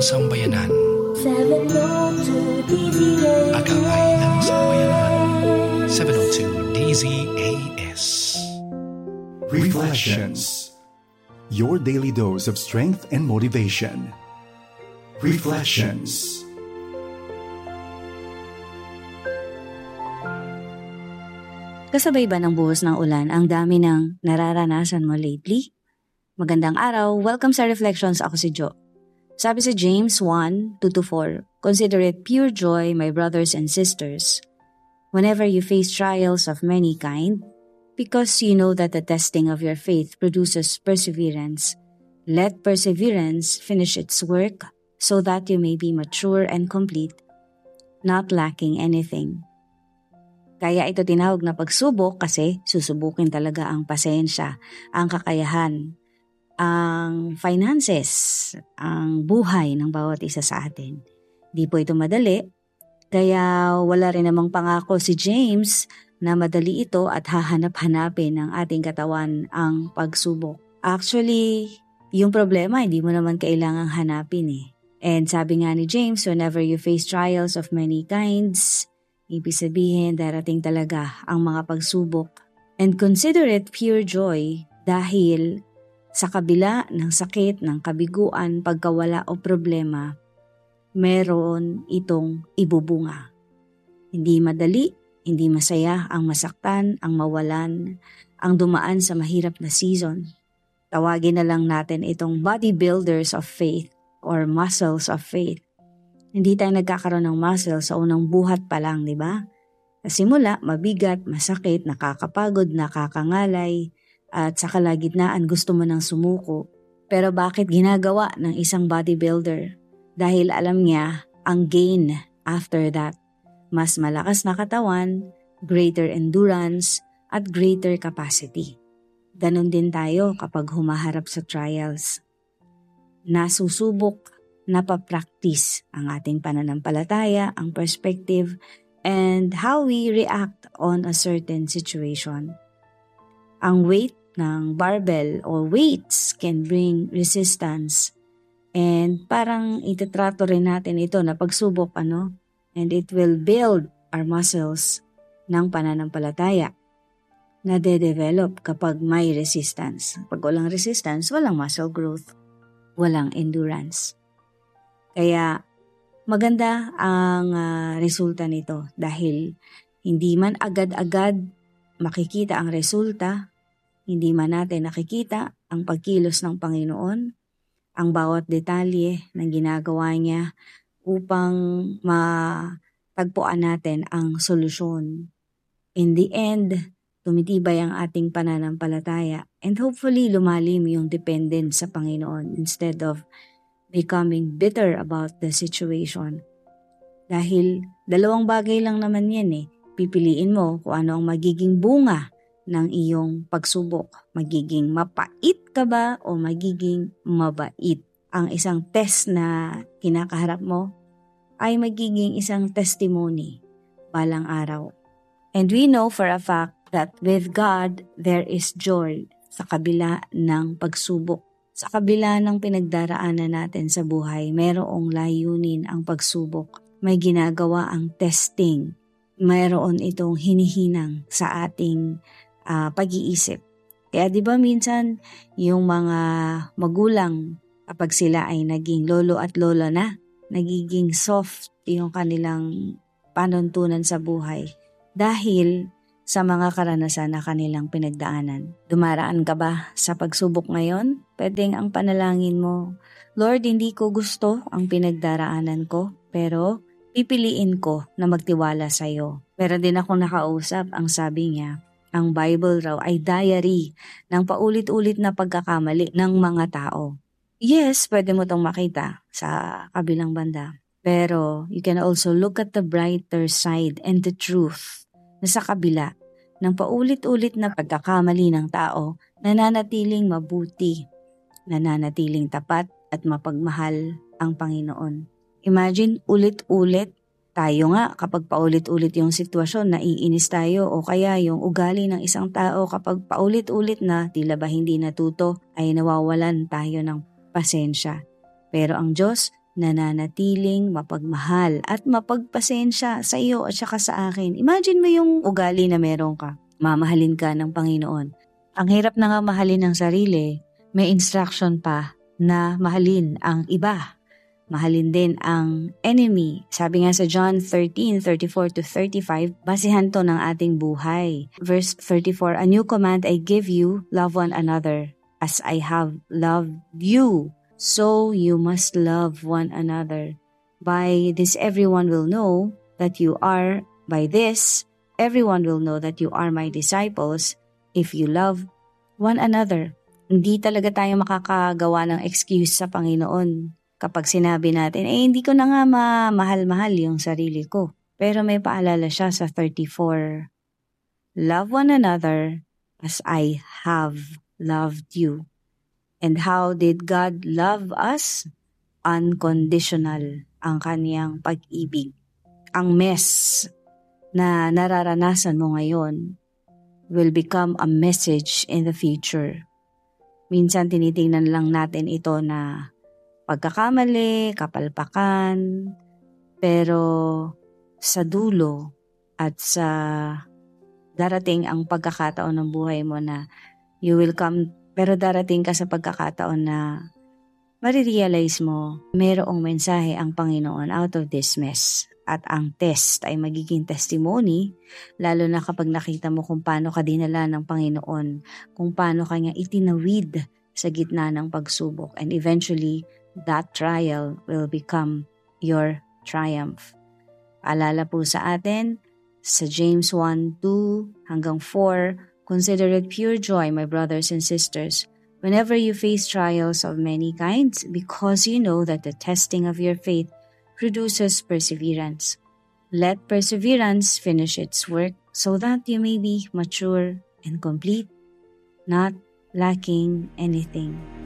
Sambayanan. 702 DZAS. Akabay ng Sambayanan. 702 DZAS. Reflections. Your daily dose of strength and motivation. Reflections. Kasabay ba ng buhos ng ulan ang dami ng nararanasan mo lately? Magandang araw, welcome sa Reflections, ako si Jo. Sabi sa James 1:2-4, "Consider it pure joy, my brothers and sisters, whenever you face trials of many kind, because you know that the testing of your faith produces perseverance. Let perseverance finish its work, so that you may be mature and complete, not lacking anything." Kaya ito tinawag na pagsubok kasi susubukin talaga ang pasensya, ang kakayahan, ang finances, ang buhay ng bawat isa sa atin. Di po ito madali, kaya wala rin namang pangako si James na madali ito at hahanap-hanapin ng ating katawan ang pagsubok. Actually, yung problema hindi mo naman kailangang hanapin eh. And sabi nga ni James, whenever you face trials of many kinds, ibig sabihin darating talaga ang mga pagsubok. And consider it pure joy dahil sa kabila ng sakit, ng kabiguan, pagkawala o problema, meron itong ibubunga. Hindi madali, hindi masaya ang masaktan, ang mawalan, ang dumaan sa mahirap na season. Tawagin na lang natin itong bodybuilders of faith or muscles of faith. Hindi tayo nagkakaroon ng muscle sa unang buhat pa lang, di ba? Sa simula, mabigat, masakit, nakakapagod, nakakangalay, at sa kalagitnaan gusto mo nang sumuko. Pero bakit ginagawa ng isang bodybuilder? Dahil alam niya ang gain after that. Mas malakas na katawan, greater endurance, at greater capacity. Ganon din tayo kapag humaharap sa trials. Nasusubok, napapractice ang ating pananampalataya, ang perspective, and how we react on a certain situation. Ang weight ng barbell or weights can bring resistance, and parang itatrato rin natin ito na pagsubok, and it will build our muscles ng pananampalataya na de-develop kapag may resistance. Pag walang resistance, walang muscle growth, walang endurance. Kaya maganda ang resulta nito dahil hindi man agad-agad makikita ang resulta, hindi man natin nakikita ang pagkilos ng Panginoon, ang bawat detalye ng ginagawa niya upang matagpuan natin ang solusyon. In the end, tumitibay ang ating pananampalataya and hopefully lumalim yung dependence sa Panginoon instead of becoming bitter about the situation. Dahil dalawang bagay lang naman yan eh. Pipiliin mo kung ano ang magiging bunga ng iyong pagsubok. Magiging mapait ka ba o magiging mabait? Ang isang test na kinakaharap mo ay magiging isang testimony balang araw. And we know for a fact that with God, there is joy sa kabila ng pagsubok. Sa kabila ng pinagdaraanan natin sa buhay, mayroong layunin ang pagsubok. May ginagawa ang testing. Mayroon itong hinihinang sa ating pag-iisip. Kaya di ba minsan yung mga magulang kapag sila ay naging lolo at lola na, nagiging soft yung kanilang panuntunan sa buhay dahil sa mga karanasan na kanilang pinagdaanan. Dumaraan ka ba sa pagsubok ngayon? Pwedeng ang panalangin mo, Lord, hindi ko gusto ang pinagdaraanan ko, pero pipiliin ko na magtiwala sa iyo. Meron din akong nakausap, ang sabi niya, ang Bible raw ay diary ng paulit-ulit na pagkakamali ng mga tao. Yes, pwede mo itong makita sa kabilang banda. Pero you can also look at the brighter side and the truth na sa kabila ng paulit-ulit na pagkakamali ng tao, nananatiling mabuti, nananatiling tapat at mapagmahal ang Panginoon. Imagine ulit-ulit tayo nga kapag paulit-ulit yung sitwasyon, naiinis tayo o kaya yung ugali ng isang tao kapag paulit-ulit na tila ba hindi natuto ay nawawalan tayo ng pasensya. Pero ang Diyos, nananatiling mapagmahal at mapagpasensya sa iyo at saka sa akin. Imagine mo yung ugali na meron ka. Mamahalin ka ng Panginoon. Ang hirap na nga mahalin ng sarili, may instruction pa na mahalin ang iba. Mahalin din ang enemy. Sabi nga sa John 13:34-35, basehan to ng ating buhay. Verse 34, "A new command I give you, love one another. As I have loved you, so you must love one another. By this everyone will know that you are my disciples if you love one another." Hindi talaga tayo makakagawa ng excuse sa Panginoon kapag sinabi natin, hindi ko na nga mahal-mahal yung sarili ko. Pero may paalala siya sa 34, "Love one another as I have loved you." And how did God love us? Unconditional ang kaniyang pag-ibig. Ang mess na nararanasan mo ngayon will become a message in the future. Minsan tinitingnan lang natin ito na pagkakamali, kapalpakan, pero sa dulo at sa darating ang pagkakataon ng buhay mo na you will come, pero darating ka sa pagkakataon na marirealize mo mayroong mensahe ang Panginoon out of this mess. At ang test ay magiging testimony, lalo na kapag nakita mo kung paano ka dinala ng Panginoon, kung paano ka niya itinawid sa gitna ng pagsubok, and eventually, that trial will become your triumph. Alala po sa atin, sa James 1:2-4, "Consider it pure joy, my brothers and sisters, whenever you face trials of many kinds, because you know that the testing of your faith produces perseverance. Let perseverance finish its work, so that you may be mature and complete, not lacking anything."